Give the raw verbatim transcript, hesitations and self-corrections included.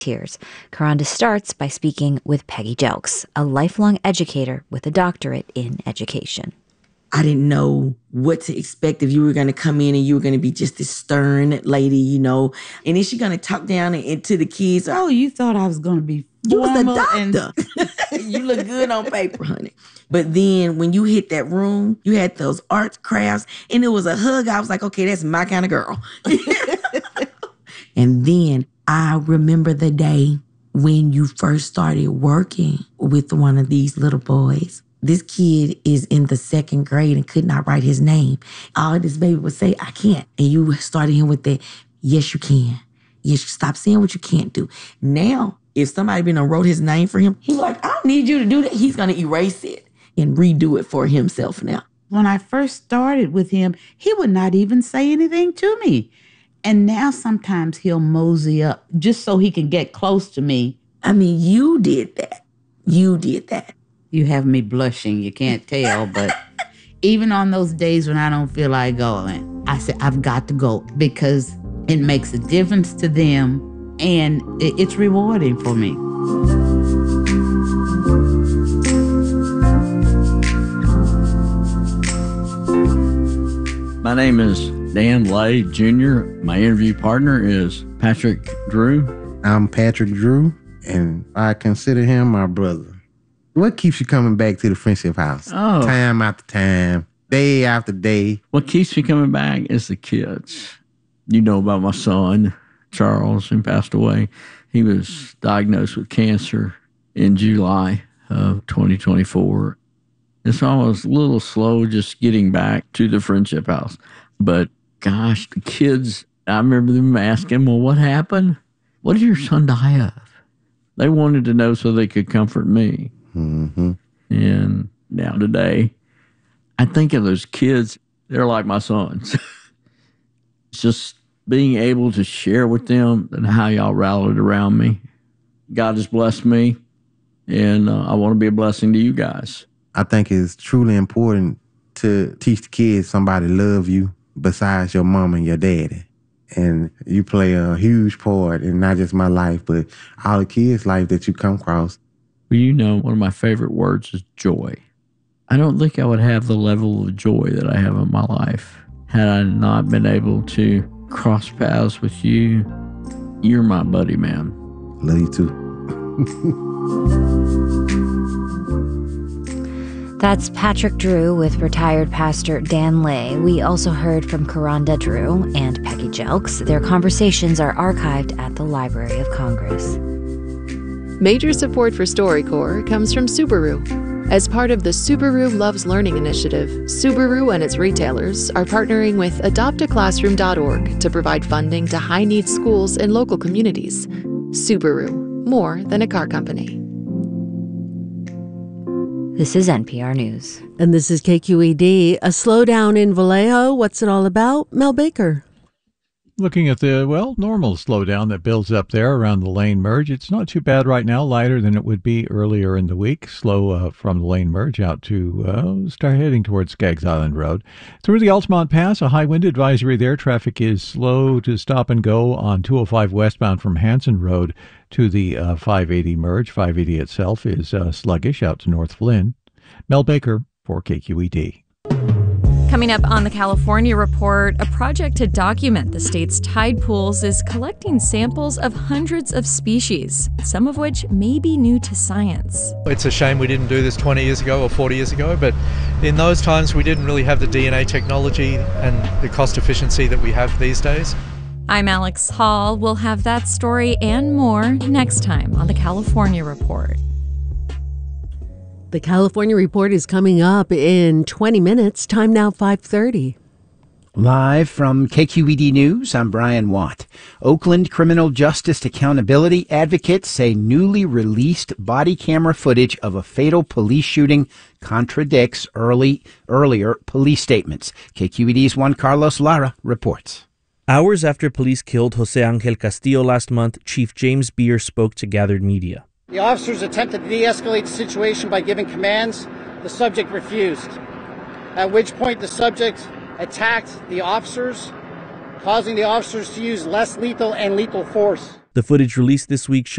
Tears. Karanda starts by speaking with Peggy Jelks, a lifelong educator with a doctorate in education. I didn't know what to expect if you were going to come in and you were going to be just this stern lady, you know. And is she going to talk down into the kids? Oh, you thought I was going to be You was the formal doctor. You look good on paper, honey. But then when you hit that room, you had those arts, crafts, and it was a hug. I was like, okay, that's my kind of girl. And then I remember the day when you first started working with one of these little boys. This kid is in the second grade and could not write his name. All this baby would say, I can't. And you started him with that, yes, you can. Yes, stop saying what you can't do. Now, if somebody been and wrote his name for him, he's like, I don't need you to do that. He's going to erase it and redo it for himself now. When I first started with him, he would not even say anything to me. And now sometimes he'll mosey up just so he can get close to me. I mean, you did that. You did that. You have me blushing. You can't tell, but even on those days when I don't feel like going, I say, I've got to go because it makes a difference to them and it's rewarding for me. My name is Dan Lay, Junior My interview partner is Patrick Drew. I'm Patrick Drew, and I consider him my brother. What keeps you coming back to the Friendship House? Oh. Time after time, day after day. What keeps me coming back is the kids. You know about my son, Charles, who passed away. He was diagnosed with cancer in July of twenty twenty-four. And so I was a little slow just getting back to the Friendship House. But gosh, the kids, I remember them asking, well, what happened? What did your son die of? They wanted to know so they could comfort me. Mm-hmm. And now today, I think of those kids, they're like my sons. It's just being able to share with them and how y'all rallied around me. God has blessed me, and uh, I want to be a blessing to you guys. I think it's truly important to teach the kids somebody love you besides your mom and your daddy. And you play a huge part in not just my life, but all the kids' life that you come across. Well, you know, one of my favorite words is joy. I don't think I would have the level of joy that I have in my life had I not been able to cross paths with you. You're my buddy, man. Love you too. That's Patrick Drew with retired pastor Dan Lay. We also heard from Karanda Drew and Peggy Jelks. Their conversations are archived at the Library of Congress. Major support for StoryCorps comes from Subaru. As part of the Subaru Loves Learning initiative, Subaru and its retailers are partnering with adopt a classroom dot org to provide funding to high-needs schools in local communities. Subaru, more than a car company. This is N P R News. And this is K Q E D. A slowdown in Vallejo. What's it all about? Mel Baker. Looking at the, well, normal slowdown that builds up there around the lane merge. It's not too bad right now, lighter than it would be earlier in the week. Slow uh, from the lane merge out to uh, start heading towards Skaggs Island Road. Through the Altamont Pass, a high wind advisory there. Traffic is slow to stop and go on two oh five westbound from Hanson Road to the uh, five eighty merge. five eighty itself is uh, sluggish out to North Flynn. Mel Baker for K Q E D. Coming up on the California Report, a project to document the state's tide pools is collecting samples of hundreds of species, some of which may be new to science. It's a shame we didn't do this twenty years ago or forty years ago, but in those times we didn't really have the D N A technology and the cost efficiency that we have these days. I'm Alex Hall. We'll have that story and more next time on the California Report. The California Report is coming up in twenty minutes. Time now, five thirty. Live from K Q E D News, I'm Brian Watt. Oakland criminal justice accountability advocates say newly released body camera footage of a fatal police shooting contradicts early earlier police statements. K Q E D's Juan Carlos Lara reports. Hours after police killed Jose Angel Castillo last month, Chief James Beer spoke to gathered media. The officers attempted to de-escalate the situation by giving commands. The subject refused, at which point the subject attacked the officers, causing the officers to use less lethal and lethal force. The footage released this week